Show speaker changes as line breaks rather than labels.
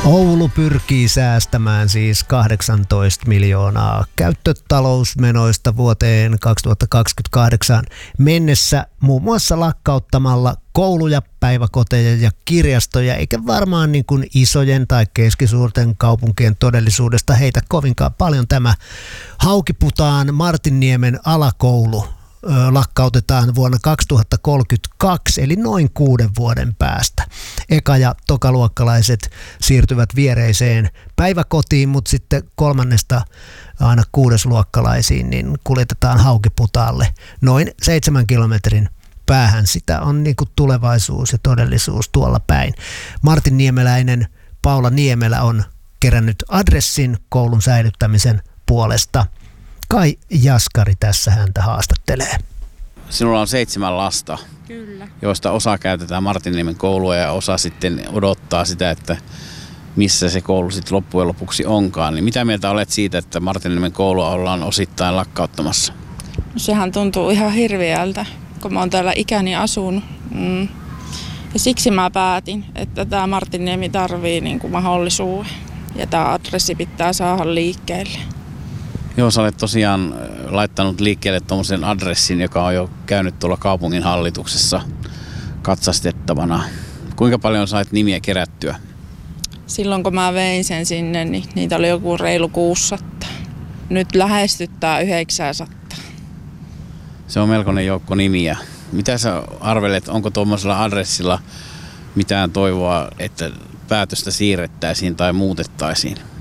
Oulu pyrkii säästämään siis 18 miljoonaa käyttötalousmenoista vuoteen 2028 mennessä muun muassa lakkauttamalla kouluja, päiväkoteja ja kirjastoja, eikä varmaan niin kuin isojen tai keskisuurten kaupunkien todellisuudesta heitä kovinkaan paljon tämä Haukiputaan Martinniemen alakoulu lakkautetaan vuonna 2032, eli noin 6 vuoden päästä. Eka- ja tokaluokkalaiset siirtyvät viereiseen päiväkotiin, mutta sitten 3. aina 6-luokkalaisiin niin kuljetetaan Haukiputaalle noin 7 kilometrin päähän. Sitä on niin kuin tulevaisuus ja todellisuus tuolla päin. Martinniemeläinen Paula Niemelä on kerännyt adressin koulun säilyttämisen puolesta. Kai Jaskari tässä häntä haastattelee.
Sinulla on 7 lasta,
Kyllä.
joista osa käytetään Martinniemen koulua ja osa sitten odottaa sitä, että missä se koulu sitten loppujen lopuksi onkaan. Niin mitä mieltä olet siitä, että Martinniemen koulua ollaan osittain lakkauttamassa?
No, sehän tuntuu ihan hirveältä, kun mä oon täällä ikäni asunut. Ja siksi mä päätin, että tämä Martinniemi tarvii niin kuin mahdollisuuden ja tämä adressi pitää saada liikkeelle.
Joo, sä olet tosiaan laittanut liikkeelle tuommoisen adressin, joka on jo käynyt tuolla kaupungin hallituksessa katsastettavana. Kuinka paljon sait nimiä kerättyä?
Silloin kun mä vein sen sinne, niin niitä oli joku reilu 600. Nyt lähestyttää 900.
Se on melkoinen joukko nimiä. Mitä sä arvelet, onko tuommoisella adressilla mitään toivoa, että päätöstä siirrettäisiin tai muutettaisiin?